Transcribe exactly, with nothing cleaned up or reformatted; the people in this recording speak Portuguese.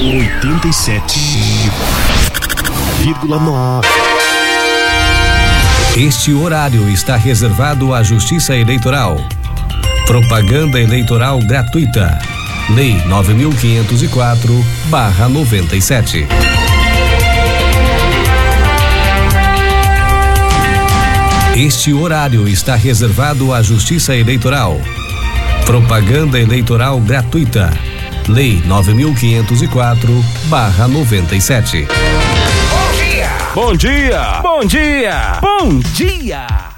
oitenta e sete vírgula nove. Este horário está reservado à Justiça Eleitoral. Propaganda eleitoral gratuita. Lei nove mil quinhentos e quatro barra noventa e sete. Este horário está reservado à Justiça Eleitoral. Propaganda eleitoral gratuita. Lei nove mil quinhentos e quatro barra noventa e sete. Bom dia! Bom dia! Bom dia!